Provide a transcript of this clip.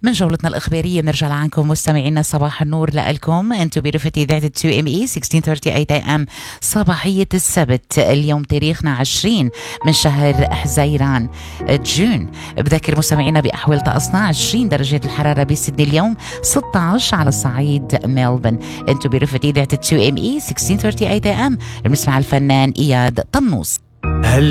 من جولتنا الإخبارية بنرجع لعنكم مستمعينا. صباح النور لكم، أنتم برفقة إذاعة 2ME 1638 AM صباحية السبت. اليوم تاريخنا 20 من شهر حزيران جون. بذكر مستمعينا بأحوال طقسنا 20 درجة الحرارة بسيدني اليوم، 16 على صعيد ملبن. أنتم برفقة إذاعة 2ME 1638 AM بنسمع الفنان إياد طنوس.